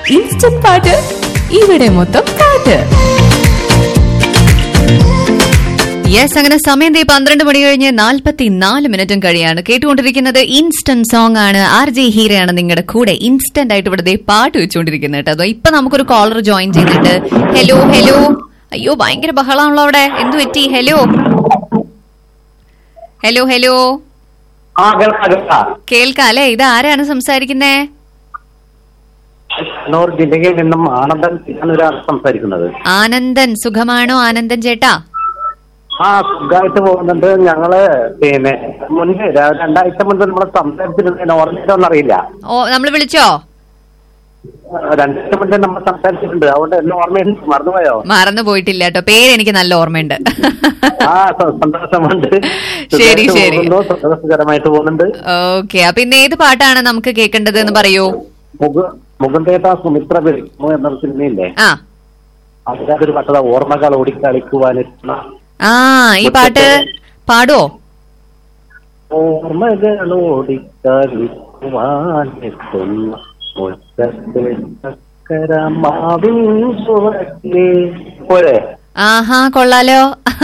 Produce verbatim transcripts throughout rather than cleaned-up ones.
Instant പാട്ട് ഇവിടെ മൊത്തം പാട്ട്. യെസ്, അങ്ങനെ സമയം ദേ പന്ത്രണ്ട് മണി കഴിഞ്ഞ് നാൽപ്പത്തിനാല് മിനിറ്റും കഴിയാണ്. കേട്ടുകൊണ്ടിരിക്കുന്നത് ഇൻസ്റ്റന്റ് സോങ് ആണ്. ആർ ജെ ഹീരയാണ് നിങ്ങളുടെ കൂടെ ഇൻസ്റ്റന്റ് ആയിട്ട് ഇവിടെ ദേ പാട്ട് വെച്ചുകൊണ്ടിരിക്കുന്നത് കേട്ടോ. അതോ ഇപ്പൊ നമുക്കൊരു കോളർ ജോയിൻ ചെയ്തിട്ട്. Hello hello. അയ്യോ ഭയങ്കര ബഹളാണല്ലോ അവിടെ, എന്തു പറ്റി? ഹലോ ഹലോ ഹലോ കേൾക്കാം അല്ലേ? ഇത് ആരാണ് സംസാരിക്കുന്നേ? കണ്ണൂർ ജില്ലയിൽ നിന്നും ആനന്ദൻ സംസാരിക്കുന്നത്. ആനന്ദൻ, സുഖമാണോ ആനന്ദൻ ചേട്ടാ? ആ, സുഖമായിട്ട് പോകുന്നുണ്ട്. ഞങ്ങള് പിന്നെ മുൻപ് രണ്ടാഴ്ച മുൻപ് നമ്മള് സംസാരിച്ചിട്ടുണ്ട്, ഓർമ്മയിട്ടൊന്നും അറിയില്ല. ഓ, നമ്മള് വിളിച്ചോ? രണ്ടാഴ്ച മുൻപ് നമ്മൾ സംസാരിച്ചിട്ടുണ്ട്, അതുകൊണ്ട് എല്ലാം ഓർമ്മയുണ്ട്. മറന്നുപോയോ? മറന്നു പോയിട്ടില്ല കേട്ടോ, പേര് എനിക്ക് നല്ല ഓർമ്മയുണ്ട്. ആ, സന്തോഷമുണ്ട്. ശരി ശരി, സന്തോഷകരമായിട്ട് പോകുന്നുണ്ട്. ഓക്കെ, അപ്പൊ ഇന്ന് ഏത് പാട്ടാണ് നമുക്ക് കേൾക്കേണ്ടത് എന്ന് പറയൂ. മുകുന്ദേട്ട സുമിത്ര വിളിക്കുമോ എന്നൊരു സിനിമയില്ലേ, ആ അതിനകത്തൊരു പാട്ടതാ ഓർമ്മകൾ ഓടിക്കളിക്കുവാനിരുന്ന. ആ, ഈ പാട്ട് പാടുവോ? ഓർമ്മകൾ ഓടിക്കളിക്കുവാനിരുന്ന പോരെ? ആഹാ, കൊള്ളാലോ.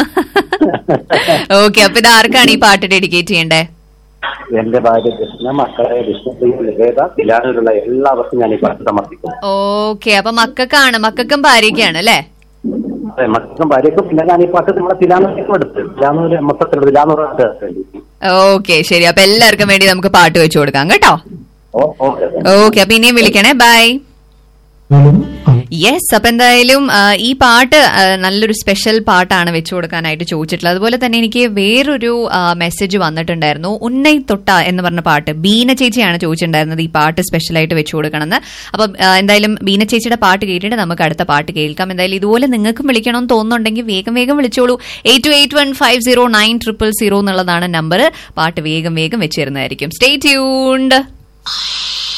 ഓക്കെ, അപ്പൊ ഇത് ആർക്കാണ് ഈ പാട്ട് ഡെഡിക്കേറ്റ് ചെയ്യണ്ടേ? എന്റെ ഭാര്യ കൃഷ്ണ, മക്കളെ വിഷ്ണുപ്രിയുള്ള എല്ലാവർക്കും ഞാൻ ഈ പാട്ട് സമർപ്പിക്കും. ഓക്കെ, അപ്പൊ മക്കൾക്കാണ്, മക്കൾക്കും ഭാര്യയ്ക്കാണ് അല്ലേ? അതെ, മക്കൾക്കും ഭാര്യക്കും. പിന്നെ ഞാൻ ഈ പാട്ട് നമ്മളെ തിലാനൂരിക്കും എടുത്ത് തിലാനൂര് മൊത്തത്തിൽ തിലാനൂർ. ഓക്കെ ശരി, അപ്പൊ എല്ലാവർക്കും വേണ്ടി നമുക്ക് പാട്ട് വെച്ചു കൊടുക്കാം കേട്ടോ. ഓക്കെ, അപ്പൊ ഇനിയും വിളിക്കണേ. ബൈ. യെസ്, അപ്പൊ എന്തായാലും ഈ പാട്ട് നല്ലൊരു സ്പെഷ്യൽ പാട്ടാണ് വെച്ചു കൊടുക്കാനായിട്ട് ചോദിച്ചിട്ടുള്ളത്. അതുപോലെ തന്നെ എനിക്ക് വേറൊരു മെസ്സേജ് വന്നിട്ടുണ്ടായിരുന്നു. ഉന്നൈ തൊട്ട എന്ന് പറഞ്ഞ പാട്ട് ബീന ചേച്ചിയാണ് ചോദിച്ചിട്ടുണ്ടായിരുന്നത്, ഈ പാട്ട് സ്പെഷ്യലായിട്ട് വെച്ചു കൊടുക്കണമെന്ന്. അപ്പൊ എന്തായാലും ബീന ചേച്ചിയുടെ പാട്ട് കേട്ടിട്ട് നമുക്ക് അടുത്ത പാട്ട് കേൾക്കാം. എന്തായാലും ഇതുപോലെ നിങ്ങൾക്കും വിളിക്കണമെന്ന് തോന്നുന്നുണ്ടെങ്കിൽ വേഗം വേഗം വിളിച്ചോളൂ. Eight to eight one five zero nine triple zero എന്നുള്ളതാണ് നമ്പർ. പാട്ട് വേഗം വേഗം വെച്ചിരുന്നതായിരിക്കും. Stay tuned.